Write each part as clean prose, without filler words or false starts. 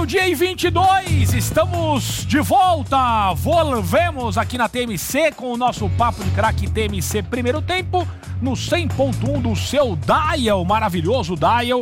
Meio-dia e 22, estamos de volta, volvemos aqui na TMC com o nosso Papo de Craque TMC primeiro tempo, no 100.1 do seu dial, maravilhoso dial.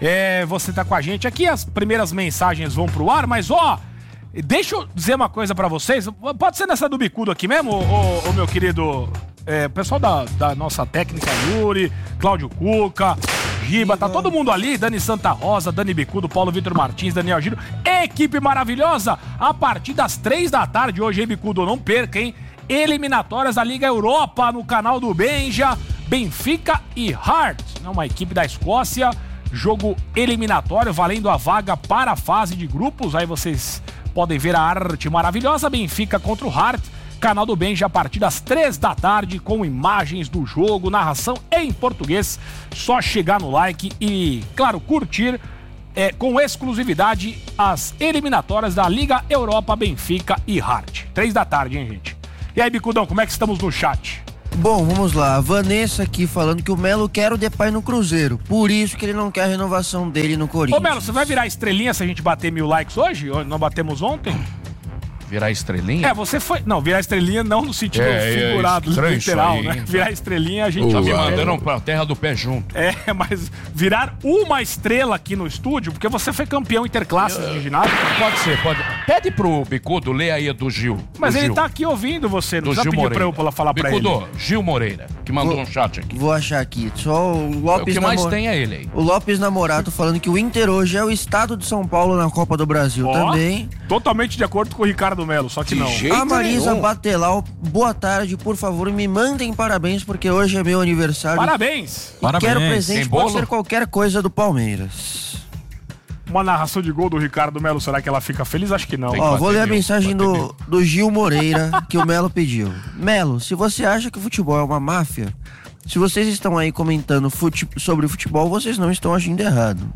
Você tá com a gente aqui, as primeiras mensagens vão pro ar, mas deixa eu dizer uma coisa pra vocês, pode ser nessa do bicudo aqui mesmo, ô meu querido, pessoal da nossa técnica, Yuri, Cláudio Cuca, Giba, tá todo mundo ali, Dani Santa Rosa, Dani Bicudo, Paulo Vitor Martins, Daniel Giro, equipe maravilhosa, a partir das 3 da tarde hoje, hein, Bicudo, não perca, hein, eliminatórias da Liga Europa no canal do Benja, Benfica e Hearts, uma equipe da Escócia, jogo eliminatório, valendo a vaga para a fase de grupos, aí vocês podem ver a arte maravilhosa, Benfica contra o Hearts, canal do Benja a partir das 3 da tarde com imagens do jogo, narração em português. Só chegar no like e, claro, curtir com exclusividade as eliminatórias da Liga Europa, Benfica e Hearts. 3 da tarde, hein, gente? E aí, Bicudão, como é que estamos no chat? Bom, vamos lá. A Vanessa aqui falando que o Melo quer o Depay no Cruzeiro. Por isso que ele não quer a renovação dele no Corinthians. Ô, Melo, você vai virar estrelinha se a gente bater 1000 likes hoje? Não batemos ontem? Virar estrelinha? Você foi... Não, virar estrelinha não no sentido figurado, literal, aí, né? Virar estrelinha a gente... Tá me mandando pra terra do pé junto. Mas virar uma estrela aqui no estúdio, porque você foi campeão interclasses de ginásio. Pode ser, pode. Pede pro Bicudo ler aí do Gil. Mas do ele Gil. tá aqui ouvindo você, não do precisa Gil pedir Moreira. pra eu falar pra ele. Bicudo, Gil Moreira, que mandou um chat aqui. Vou achar aqui. Só o Lopes... O que mais tem é ele aí. O Lopes Namorato falando que o Inter hoje é o estado de São Paulo na Copa do Brasil também. Totalmente de acordo com o Ricardo Melo, só que não. A Marisa Batelal, boa tarde, por favor, me mandem parabéns, porque hoje é meu aniversário. Parabéns! E quero presente, pode ser qualquer coisa do Palmeiras. Uma narração de gol do Ricardo Melo, será que ela fica feliz? Acho que não. Vou ler a mensagem do Gil Moreira, que o Melo pediu. Melo, se você acha que o futebol é uma máfia, se vocês estão aí comentando sobre o futebol, vocês não estão agindo errado.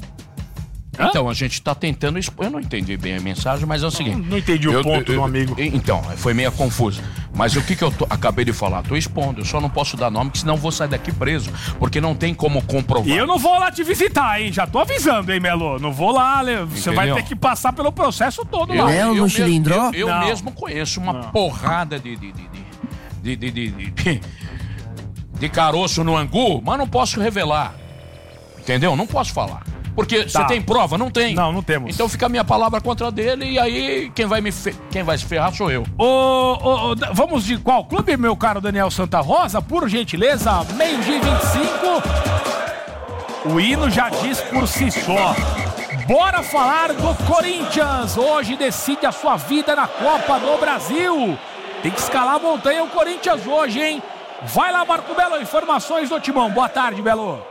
Então, a gente tá tentando expor. Eu não entendi bem a mensagem, mas é o seguinte. Não entendi o ponto do amigo. Então, foi meio confuso. Mas o que eu acabei de falar? Tô expondo, eu só não posso dar nome, porque senão eu vou sair daqui preso. Porque não tem como comprovar. E eu não vou lá te visitar, hein? Já tô avisando, hein, Melo? Não vou lá, você vai ter que passar pelo processo todo lá. Melo no cilindró? Eu mesmo conheço uma porrada de caroço no angu, mas não posso revelar. Entendeu? Não posso falar. Porque você tem prova? Não tem. Não temos. Então fica a minha palavra contra dele e aí quem vai se ferrar sou eu. Vamos de qual clube, meu caro Daniel Santa Rosa? Por gentileza, meio-dia e 25. O hino já diz por si só. Bora falar do Corinthians. Hoje decide a sua vida na Copa do Brasil. Tem que escalar a montanha o Corinthians hoje, hein? Vai lá, Marco Belo, informações do Timão. Boa tarde, Belo.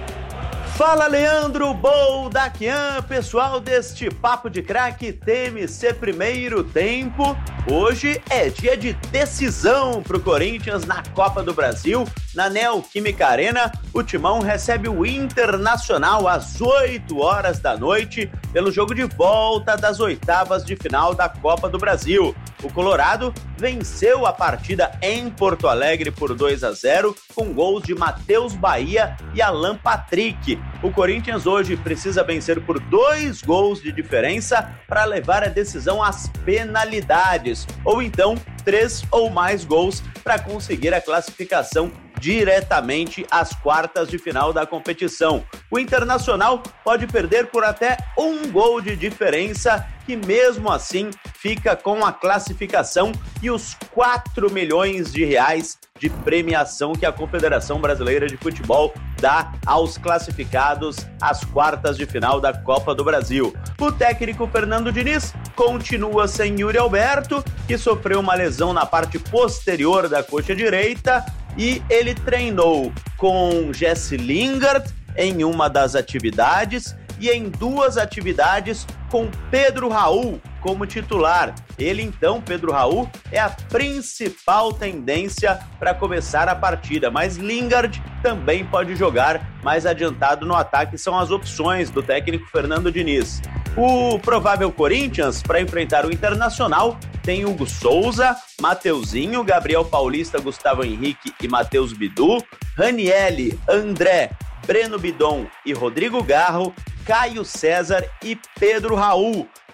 Fala, Leandro Boldaquian, pessoal deste Papo de Craque TMC primeiro tempo. Hoje é dia de decisão pro Corinthians na Copa do Brasil. Na Neoquímica Arena, o Timão recebe o Internacional às 8 horas da noite pelo jogo de volta das oitavas de final da Copa do Brasil. O Colorado venceu a partida em Porto Alegre por 2-0 com gols de Matheus Bahia e Alan Patrick. O Corinthians hoje precisa vencer por 2 gols de diferença para levar a decisão às penalidades, ou então 3 ou mais gols para conseguir a classificação diretamente às quartas de final da competição. O Internacional pode perder por até 1 gol de diferença, que mesmo assim fica com a classificação e os 4 milhões de reais de premiação que a Confederação Brasileira de Futebol dá aos classificados às quartas de final da Copa do Brasil. O técnico Fernando Diniz continua sem Yuri Alberto, que sofreu uma lesão na parte posterior da coxa direita, e ele treinou com Jesse Lingard em uma das atividades e em 2 atividades com Pedro Raul como titular. Ele então, Pedro Raul, é a principal tendência para começar a partida, mas Lingard também pode jogar mais adiantado no ataque, são as opções do técnico Fernando Diniz. O provável Corinthians para enfrentar o Internacional tem Hugo Souza, Mateuzinho, Gabriel Paulista, Gustavo Henrique e Matheus Bidu, Ranielli, André, Breno Bidon e Rodrigo Garro, Caio César e Pedro Raul,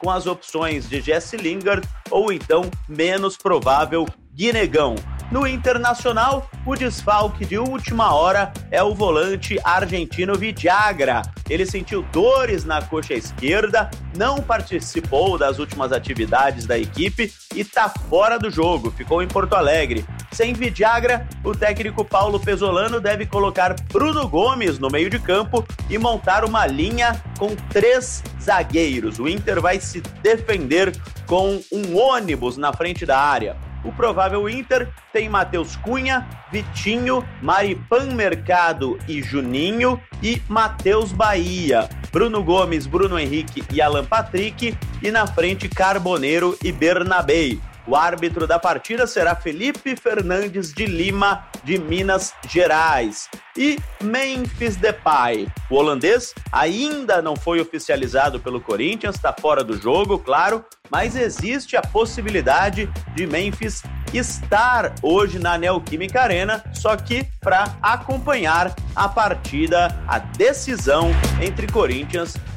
com as opções de Jesse Lingard ou então, menos provável, Guinegão. No Internacional, o desfalque de última hora é o volante argentino Villagra. Ele sentiu dores na coxa esquerda, não participou das últimas atividades da equipe e está fora do jogo, ficou em Porto Alegre. Sem Villagra, o técnico Paulo Pesolano deve colocar Bruno Gomes no meio de campo e montar uma linha com 3 zagueiros. O Inter vai se defender com um ônibus na frente da área. O provável Inter tem Matheus Cunha, Vitinho, Maripan Mercado e Juninho e Matheus Bahia, Bruno Gomes, Bruno Henrique e Alan Patrick e na frente Carboneiro e Bernabei. O árbitro da partida será Felipe Fernandes de Lima, de Minas Gerais. E Memphis Depay. O holandês ainda não foi oficializado pelo Corinthians, está fora do jogo, claro, mas existe a possibilidade de Memphis estar hoje na Neoquímica Arena, só que para acompanhar a partida, a decisão entre Corinthians